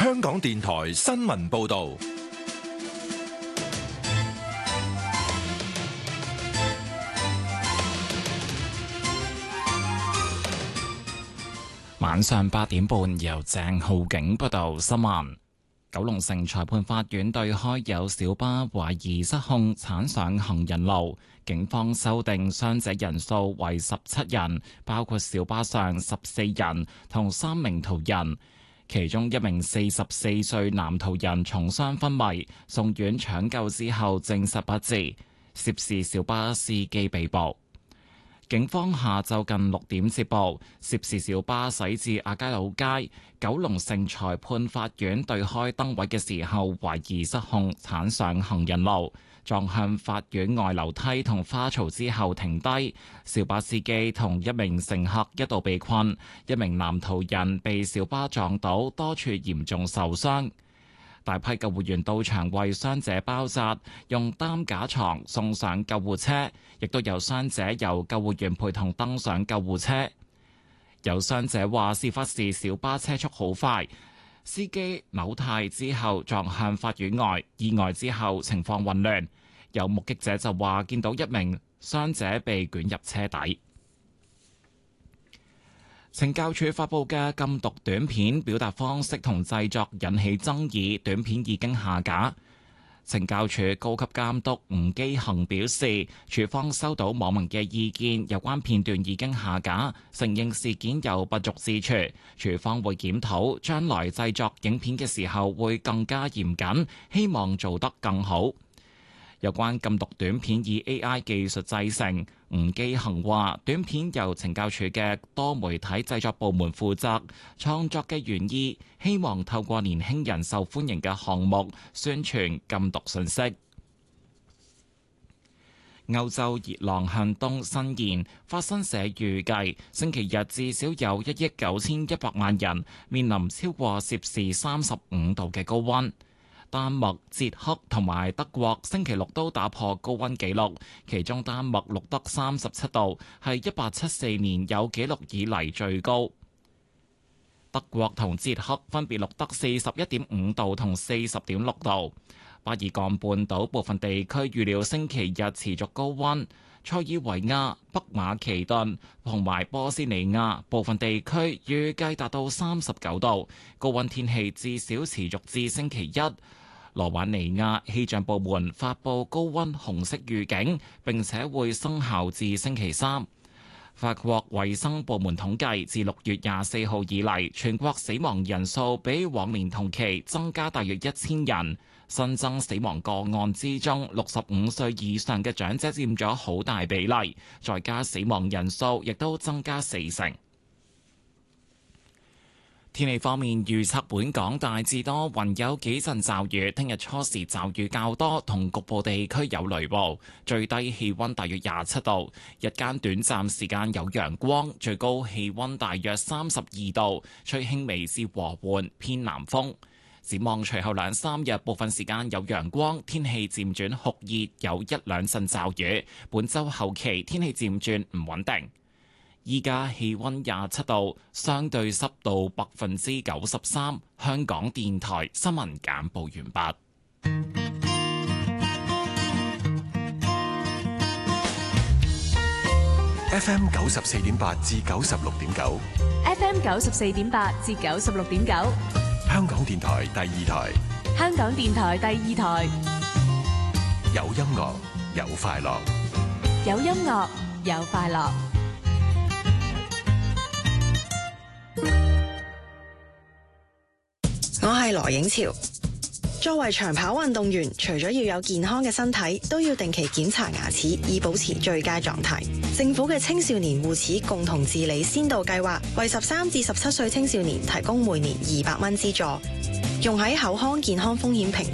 香港電台新聞報道。 晚上8點半，由鄭浩景報道新聞。九龍城裁判法院對開有小巴懷疑失控鏟上行人路，警方修訂傷者人數為17人，包括小巴上14人同3名途人，其中1名44歲男途人重傷昏迷，送院搶救之後證實不治，涉事小巴司機被捕。警方下晝近6點接報，涉事小巴駛至亞皆老街九龍城裁判法院對開燈位嘅時候，懷疑失控鏟上行人路，撞向法院外樓梯同花槽之後停低。小巴司機同1名乘客一度被困，1名男途人被小巴撞倒，多處嚴重受傷。大批救護員到場為傷者包紮，用擔架床送上救護車，亦都有傷者由救護員陪同登上救護車。有傷者話，事發時小巴車速好快，司機扭軚之後撞向法院外，意外之後情況混亂。有目擊者就話見到1名傷者被捲入車底。懲教署發布嘅禁毒短片表達方式同製作引起爭議，短片已經下架。懲教署高級監督吳基恒表示，署方收到網民嘅意見，有關片段已經下架，承認事件有不足之處，署方會檢討，將來製作影片嘅時候會更加嚴謹，希望做得更好。有關禁毒短片以 AI 技術製成，吳基恒話短片由懲教署嘅多媒體製作部門負責，創作嘅原意希望透過年輕人受歡迎嘅項目宣傳禁毒信息。歐洲熱浪向東伸延，法新社預計星期日至少有1億9100萬人面臨超過攝氏35度嘅高溫。丹麥、捷克同埋德國星期六都打破高溫紀錄，其中丹麥錄得37度，係1874年有紀錄以嚟最高。德國同捷克分別錄得41.5度同40.6度。巴爾幹半島部分地區預料星期日持續高溫，塞爾維亞、北馬其頓同埋波斯尼亞部分地區預計達到39度，高溫天氣至少持續至星期一。羅瓦尼亞氣象部門發布高溫紅色預警，並且會生效至星期三。法國衛生部門統計，自6月24號以嚟，全國死亡人數比往年同期增加大約1000人。新增死亡個案之中，65歲以上嘅長者佔咗好大比例，再加死亡人數亦都增加40%。天氣方面，預測本港大致多雲，有幾陣驟雨。聽日初時驟雨較多，同局部地區有雷暴。最低氣溫大約27度，日間短暫時間有陽光，最高氣溫大約32度，吹輕微至和緩偏南風。展望隨後2-3日，部分時間有陽光，天氣漸轉酷熱，有1-2陣驟雨。本週後期天氣漸轉唔穩定。依家氣溫27度，相對濕度93%。香港電台新聞簡報完畢。 FM 94.8至96.9 FM 94.8至96.9， 香港電台第2台。 香港電台第2台， 有音樂，有快樂。 有音樂，有快樂。 我係羅影潮。作為長跑運動員，除咗要有健康嘅身體，都要定期檢查牙齒，以保持最佳狀態。政府嘅青少年護齒共同治理先導計劃，為13至17歲青少年提供每年200蚊資助，用喺口腔健康風險評